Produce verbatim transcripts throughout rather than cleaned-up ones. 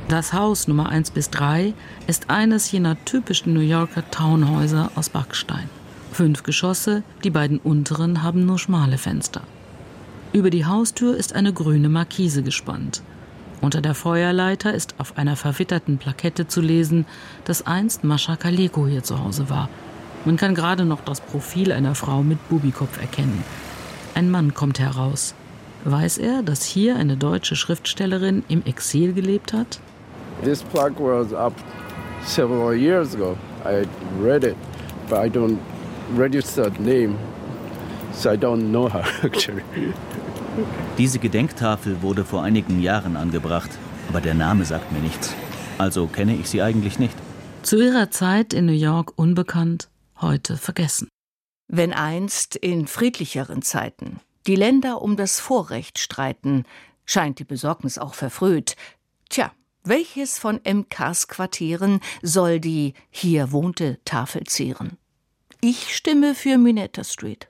Das Haus Nummer eins bis drei ist eines jener typischen New Yorker Townhäuser aus Backstein. Fünf Geschosse, die beiden unteren haben nur schmale Fenster. Über die Haustür ist eine grüne Markise gespannt. Unter der Feuerleiter ist auf einer verwitterten Plakette zu lesen, dass einst Mascha Kaleko hier zu Hause war. Man kann gerade noch das Profil einer Frau mit Bubikopf erkennen. Ein Mann kommt heraus. Weiß er, dass hier eine deutsche Schriftstellerin im Exil gelebt hat? This plaque was up several years ago. I read it, but I don't register the name, so I don't know her actually. Diese Gedenktafel wurde vor einigen Jahren angebracht, aber der Name sagt mir nichts. Also kenne ich sie eigentlich nicht. Zu ihrer Zeit in New York unbekannt, heute vergessen. Wenn einst in friedlicheren Zeiten die Länder um das Vorrecht streiten, scheint die Besorgnis auch verfrüht. Tja, welches von M Ks Quartieren soll die Hier wohnte Tafel zieren? Ich stimme für Minetta Street.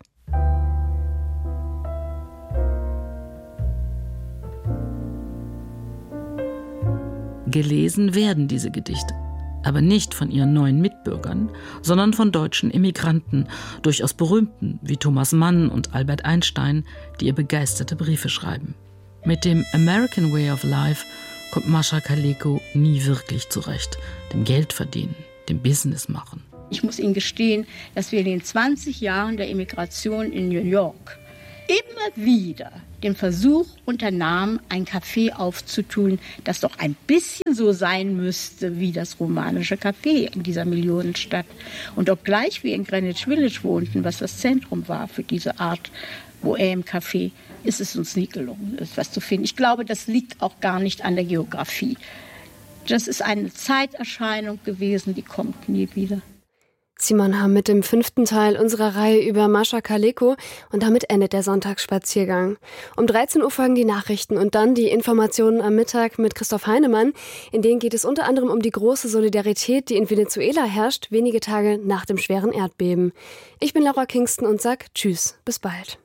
Gelesen werden diese Gedichte, aber nicht von ihren neuen Mitbürgern, sondern von deutschen Immigranten, durchaus berühmten wie Thomas Mann und Albert Einstein, die ihr begeisterte Briefe schreiben. Mit dem American Way of Life kommt Mascha Kaleko nie wirklich zurecht, dem Geld verdienen, dem Business machen. Ich muss Ihnen gestehen, dass wir in den zwanzig Jahren der Immigration in New York immer wieder den Versuch unternahmen, ein Café aufzutun, das doch ein bisschen so sein müsste wie das romanische Café in dieser Millionenstadt. Und obgleich wir in Greenwich Village wohnten, was das Zentrum war für diese Art Bohème-Café, ist es uns nie gelungen, etwas zu finden. Ich glaube, das liegt auch gar nicht an der Geografie. Das ist eine Zeiterscheinung gewesen, die kommt nie wieder. Simon Hamm mit dem fünften Teil unserer Reihe über Mascha Kaleko und damit endet der Sonntagsspaziergang. Um dreizehn Uhr folgen die Nachrichten und dann die Informationen am Mittag mit Christoph Heinemann. In denen geht es unter anderem um die große Solidarität, die in Venezuela herrscht, wenige Tage nach dem schweren Erdbeben. Ich bin Laura Kingston und sag Tschüss, bis bald.